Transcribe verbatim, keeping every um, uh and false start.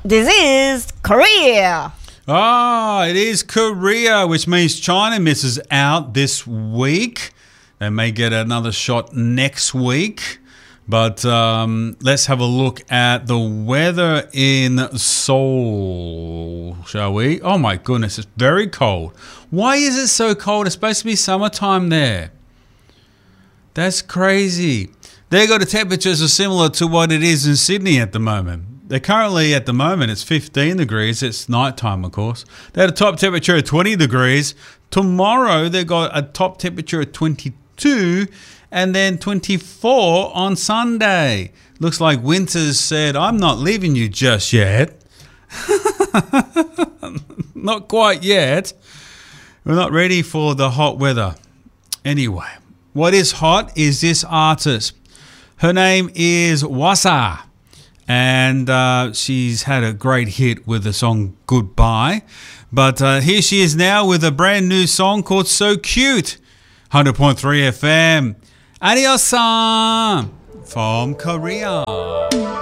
This is Korea. Ah, it is Korea, which means China misses out this week. They may get another shot next week. But um, let's have a look at the weather in Seoul, shall we? Oh my goodness, it's very cold. Why is it so cold? It's supposed to be summertime there. That's crazy. They got the temperatures are similar to what it is in Sydney at the moment. They're currently, at the moment, it's fifteen degrees. It's nighttime, of course. They had a top temperature of twenty degrees. Tomorrow, they've got a top temperature of twenty-two and then twenty-four on Sunday. Looks like winter's said, I'm not leaving you just yet. Not quite yet. We're not ready for the hot weather. Anyway, what is hot is this artist. Her name is Wasa. And uh, she's had a great hit with the song Goodbye. But uh, here she is now with a brand new song called So Cute. one hundred point three F M. Adios-san from Korea.